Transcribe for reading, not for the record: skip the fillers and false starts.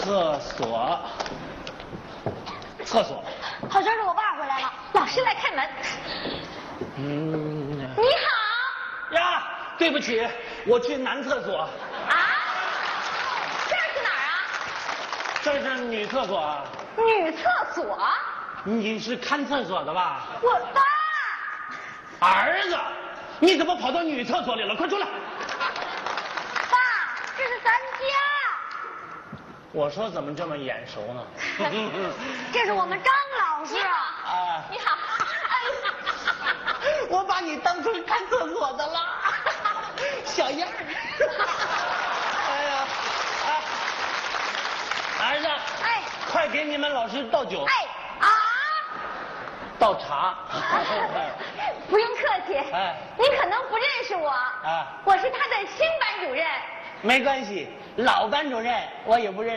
厕所。 好像是我爸回来了，老师来开门。你好。 呀，对不起，我去男厕所。 啊？这是哪儿啊？ 这是女厕所啊。 女厕所？ 你是看厕所的吧？ 我爸。 儿子，你怎么跑到女厕所里了？快出来！ 爸，这是咱家。 我说怎么这么眼熟呢？ 这是我们张老师。 啊， 你好。 我把你当成看厕所的了，小样儿。哎呀，儿子， 哎， 快给你们老师倒酒。 哎啊， 倒茶。 不用客气。 哎， 您可能不认识我。 啊， 我是他的新班主任。 没关系，老班主任我也不认识。